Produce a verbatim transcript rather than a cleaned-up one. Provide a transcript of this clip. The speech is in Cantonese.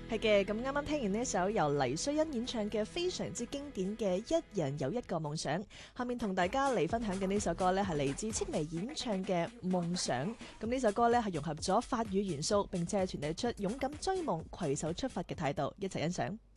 係嘅，咁啱啱聽完呢一首由黎瑞恩演唱嘅非常之經典嘅《一人有一個夢想》，下面同大家嚟分享嘅呢首歌呢係嚟自戚薇演唱嘅《夢想》。咁呢首歌呢係融合咗法語元素，並且係傳遞出勇敢追夢、攜手出發嘅態度，一齊欣賞。